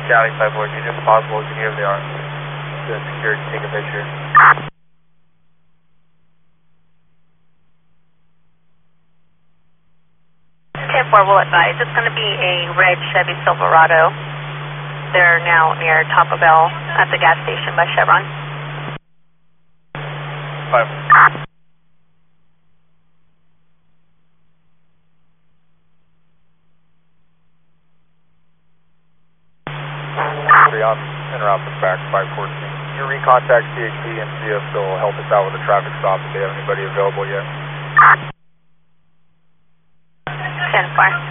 County 514, if possible, can you give the security take a picture? 10-4 will advise. It's going to be a red Chevy Silverado. They're now near Taco Bell at the gas station by Chevron. 5. On en route to back 514. You recontact CHP and see if they'll help us out with the traffic stop if they have anybody available yet. 10-4.